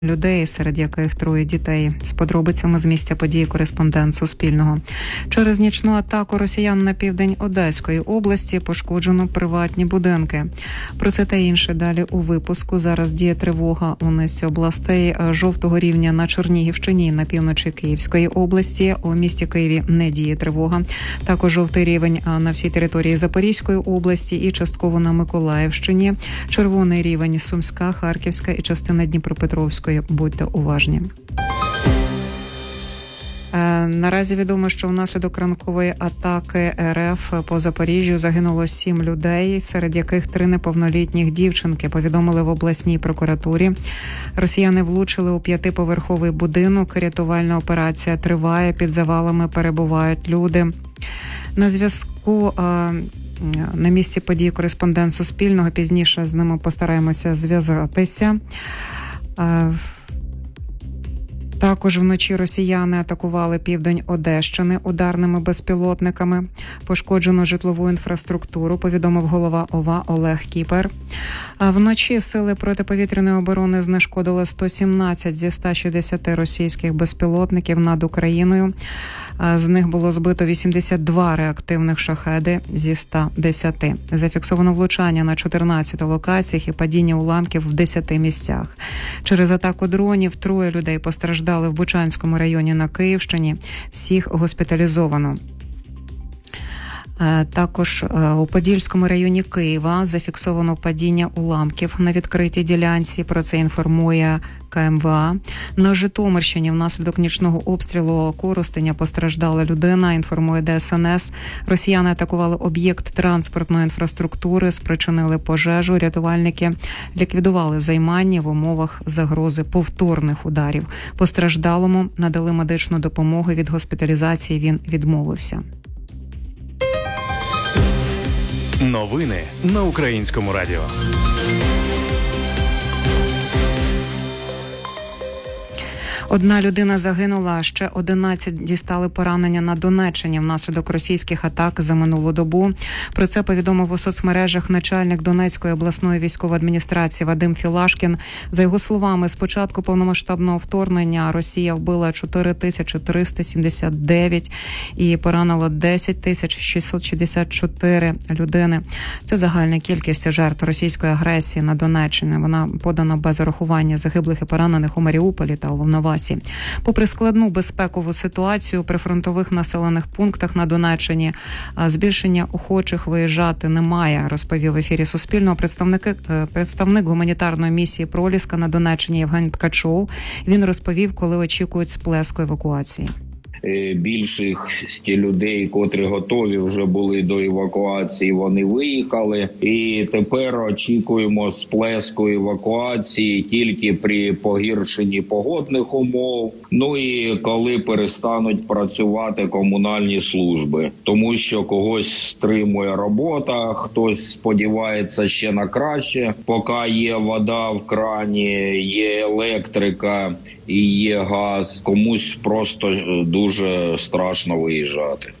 людей, серед яких 3 дітей. З подробицями з місця події кореспондент Суспільного. Через нічну атаку росіян на південь Одеської області пошкоджено приватні будинки. Про це та інше далі у випуску. Зараз діє тривога у низці областей жовтого рівня на Чернігівщині, на півночі Київської області. У місті Києві не діє тривога. Також жовтий рівень на всій території Запорізької області і частково на Миколаївщині. Червоний рівень Сумська, Харківська і частина Дніпропетровської. Будьте уважні. Наразі відомо, що внаслідок ранкової атаки РФ по Запоріжжю загинуло 7 людей, серед яких 3 неповнолітніх дівчинки, повідомили в обласній прокуратурі. Росіяни влучили у 5-поверховий будинок. Рятувальна операція триває, під завалами перебувають люди. На зв'язку на місці події кореспондент Суспільного, пізніше з ними постараємося зв'язатися. Також вночі росіяни атакували південь Одещини ударними безпілотниками. Пошкоджено житлову інфраструктуру, повідомив голова ОВА Олег Кіпер. Вночі сили протиповітряної оборони знешкодили 117 зі 160 російських безпілотників над Україною. З них було збито 82 реактивних шахеди зі 110. Зафіксовано влучання на 14 локаціях і падіння уламків в 10 місцях. Через атаку дронів 3 людей постраждали в Бучанському районі на Київщині. Всіх госпіталізовано. Також у Подільському районі Києва зафіксовано падіння уламків на відкритій ділянці. Про це інформує КМВА. На Житомирщині внаслідок нічного обстрілу Коростеня постраждала людина, інформує ДСНС. Росіяни атакували об'єкт транспортної інфраструктури, спричинили пожежу. Рятувальники ліквідували займання в умовах загрози повторних ударів. Постраждалому надали медичну допомогу. Від госпіталізації він відмовився. Новини на Українському радіо. Одна людина загинула, а ще 11 дістали поранення на Донеччині внаслідок російських атак за минулу добу. Про це повідомив у соцмережах начальник Донецької обласної військової адміністрації Вадим Філашкін. За його словами, з початку повномасштабного вторгнення Росія вбила 4379 і поранила 10664 людини. Це загальна кількість жертв російської агресії на Донеччині. Вона подана без урахування загиблих і поранених у Маріуполі та у Волновасі. Попри складну безпекову ситуацію при фронтових населених пунктах на Донеччині, збільшення охочих виїжджати немає, розповів в ефірі Суспільного представник гуманітарної місії «Проліска» на Донеччині Євген Ткачов. Він розповів, коли очікують сплеску евакуації. Більшість людей, котрі готові вже були до евакуації, вони виїхали. І тепер очікуємо сплеску евакуації тільки при погіршенні погодних умов. Ну і коли перестануть працювати комунальні служби. Тому що когось стримує робота, хтось сподівається ще на краще. Поки є вода в крані, є електрика і є газ, комусь просто дуже страшно виїжджати.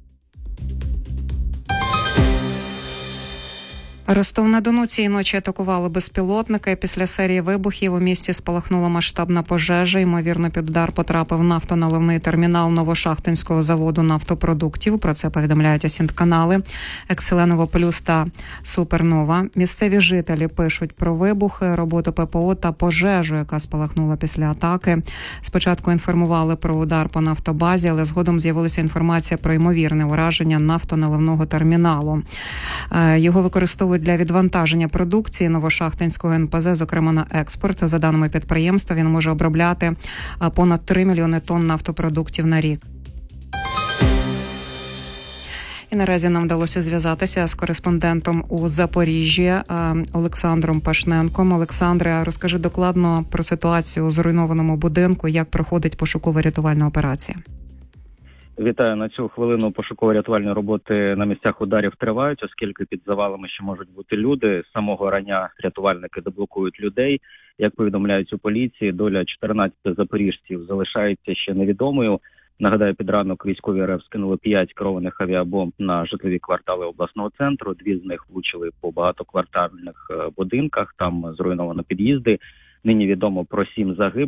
Ростов-на-Дону цієї ночі атакували безпілотники. Після серії вибухів у місті спалахнула масштабна пожежа. Ймовірно, під удар потрапив нафтоналивний термінал Новошахтинського заводу нафтопродуктів. Про це повідомляють осінт-канали «Екселеново Плюс» та «Супернова». Місцеві жителі пишуть про вибухи, роботу ППО та пожежу, яка спалахнула після атаки. Спочатку інформували про удар по нафтобазі, але згодом з'явилася інформація про ймовірне ураження нафтоналивного терміналу. Його використовують для відвантаження продукції Новошахтинського НПЗ, зокрема на експорт. За даними підприємства, він може обробляти понад 3 мільйони тонн нафтопродуктів на рік. І наразі нам вдалося зв'язатися з кореспондентом у Запоріжжі Олександром Пашненком. Олександре, розкажи докладно про ситуацію у зруйнованому будинку, як проходить пошуково-рятувальна операція. Вітаю. На цю хвилину пошуково-рятувальні роботи на місцях ударів тривають, оскільки під завалами ще можуть бути люди. З самого рання рятувальники деблокують людей. Як повідомляють у поліції, доля 14 запоріжців залишається ще невідомою. Нагадаю, під ранок військові РФ скинули 5 керованих авіабомб на житлові квартали обласного центру. 2 з них влучили по багатоквартальних будинках, там зруйновано під'їзди. Нині відомо про 7 загиблих.